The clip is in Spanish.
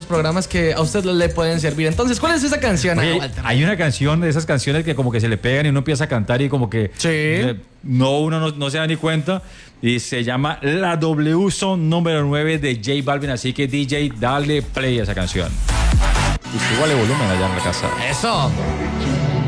programas que a usted le pueden servir. Entonces, ¿cuál es esa canción? Oye, Walter? hay una canción de esas canciones que como que se le pegan y uno empieza a cantar y como que Sí. uno no se da ni cuenta. Y se llama La W Son número 9 de J Balvin. Así que DJ, dale play a esa canción. Y súbale volumen allá en la casa. Eso.